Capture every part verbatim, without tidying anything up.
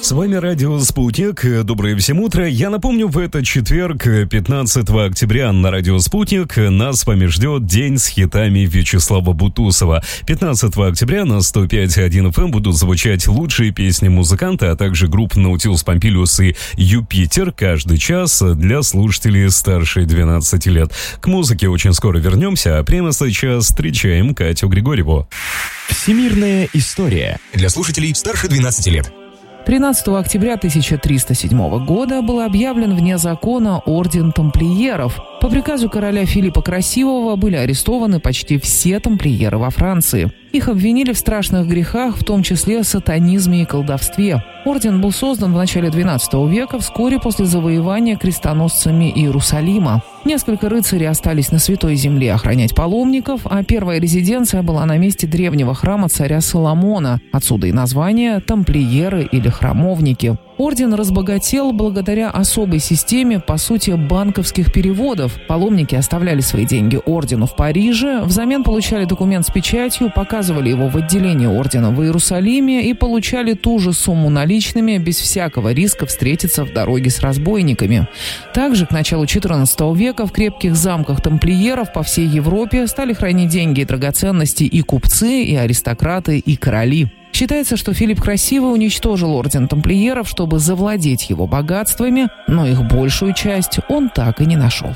С вами радио «Спутник». Доброе всем утро. Я напомню, в этот четверг, пятнадцатого октября, на радио «Спутник» нас с вами ждет день с хитами Вячеслава Бутусова. пятнадцатого октября на сто пять и один эф эм будут звучать лучшие песни музыканта, а также групп «Наутилус Помпилиус» и «Юпитер» каждый час для слушателей старше двенадцати лет. К музыке очень скоро вернемся, а прямо сейчас встречаем Катю Григорьеву. Всемирная история для слушателей старше двенадцати лет. тринадцатого октября тысяча триста седьмого года был объявлен вне закона орден тамплиеров. По приказу короля Филиппа Красивого были арестованы почти все тамплиеры во Франции. Их обвинили в страшных грехах, в том числе сатанизме и колдовстве. Орден был создан в начале двенадцатого века, вскоре после завоевания крестоносцами Иерусалима. Несколько рыцарей остались на Святой Земле охранять паломников, а первая резиденция была на месте древнего храма царя Соломона. Отсюда и название «тамплиеры» или «храмовники». Орден разбогател благодаря особой системе, по сути, банковских переводов. Паломники оставляли свои деньги ордену в Париже, взамен получали документ с печатью, показывали его в отделении ордена в Иерусалиме и получали ту же сумму наличными, без всякого риска встретиться в дороге с разбойниками. Также к началу четырнадцатого века в крепких замках тамплиеров по всей Европе стали хранить деньги и драгоценности и купцы, и аристократы, и короли. Считается, что Филипп Красивый уничтожил орден тамплиеров, чтобы завладеть его богатствами, но их большую часть он так и не нашел.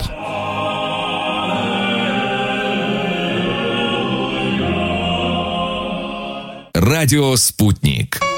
Радио «Спутник».